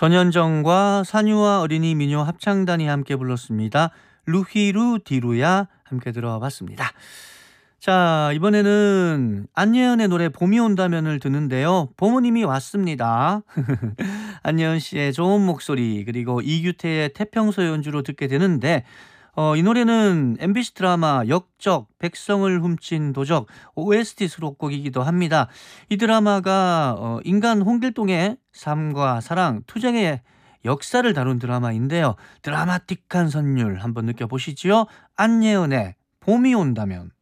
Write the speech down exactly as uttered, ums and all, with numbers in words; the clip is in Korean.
전현정과 산유와 어린이 민요 합창단이 함께 불렀습니다. 루히루 디루야 함께 들어봤습니다. 자, 이번에는 안예은의 노래 봄이 온다면을 듣는데요. 봄은 이미 왔습니다. 안예은 씨의 좋은 목소리 그리고 이규태의 태평소 연주로 듣게 되는데 어, 이 노래는 엠비씨 드라마 역적, 백성을 훔친 도적 오에스티 수록곡이기도 합니다. 이 드라마가 어, 인간 홍길동의 삶과 사랑, 투쟁의 역사를 다룬 드라마인데요. 드라마틱한 선율 한번 느껴보시지요. 안예은의 봄이 온다면.